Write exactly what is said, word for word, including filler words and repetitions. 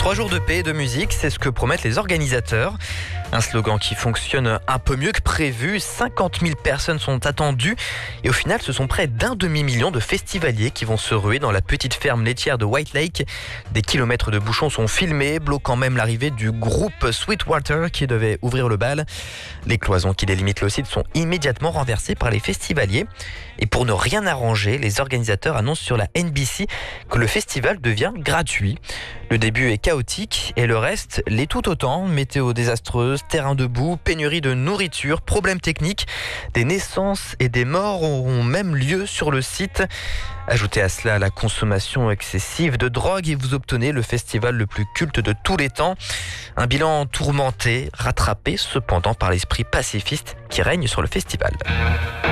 Trois jours de paix et de musique, c'est ce que promettent les organisateurs. Un slogan qui fonctionne un peu mieux que prévu. cinquante mille personnes sont attendues. Et au final, ce sont près d'un demi-million de festivaliers qui vont se ruer dans la petite ferme laitière de White Lake. Des kilomètres de bouchons sont filmés, bloquant même l'arrivée du groupe Sweetwater qui devait ouvrir le bal. Les cloisons qui délimitent le site sont immédiatement renversées par les festivaliers. Et pour ne rien arranger, les organisateurs annoncent sur la N B C que le festival devient gratuit. Le début est chaotique et le reste l'est tout autant. Météo désastreuse, terrain debout, pénurie de nourriture, problèmes techniques. Des naissances et des morts auront même lieu sur le site. Ajoutez à cela la consommation excessive de drogue et vous obtenez le festival le plus culte de tous les temps. Un bilan tourmenté, rattrapé cependant par l'esprit pacifiste qui règne sur le festival.